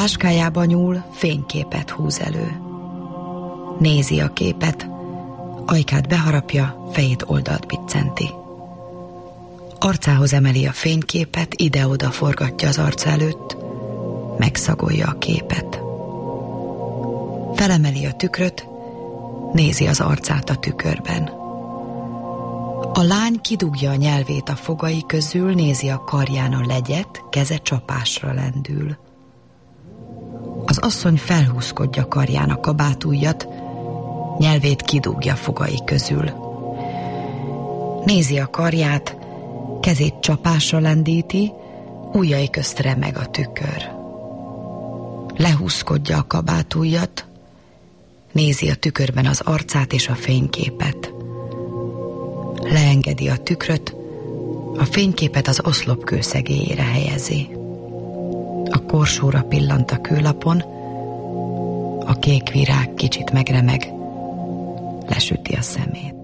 táskájába nyúl, fényképet húz elő. Nézi a képet, ajkát beharapja, fejét oldalt biccenti. Arcához emeli a fényképet, ide-oda forgatja az arca előtt, megszagolja a képet. Felemeli a tükröt, nézi az arcát a tükörben. A lány kidugja a nyelvét a fogai közül, nézi a karján a legyet, keze csapásra lendül. Az asszony felhúzkodja karján a kabátujjat, nyelvét kidugja fogai közül. Nézi a karját, kezét csapásra lendíti, ujjai közt remeg a tükör. Lehúzkodja a kabátujjat, nézi a tükörben az arcát és a fényképet. Leengedi a tükröt, a fényképet az oszlop kőszegélyére helyezi. A korsóra pillant a kőlapon, a kék virág kicsit megremeg, lesüti a szemét.